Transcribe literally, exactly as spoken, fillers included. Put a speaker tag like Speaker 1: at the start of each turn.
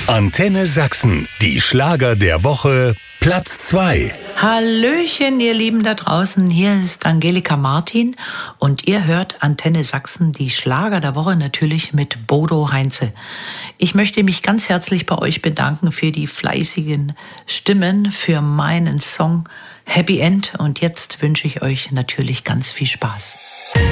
Speaker 1: Antenne Sachsen, die Schlager der Woche, Platz zwei.
Speaker 2: Hallöchen, ihr Lieben da draußen, hier ist Angelika Martin und ihr hört Antenne Sachsen, die Schlager der Woche, natürlich mit Bodo Heinze. Ich möchte mich ganz herzlich bei euch bedanken für die fleißigen Stimmen für meinen Song Happy End und jetzt wünsche ich euch natürlich ganz viel Spaß.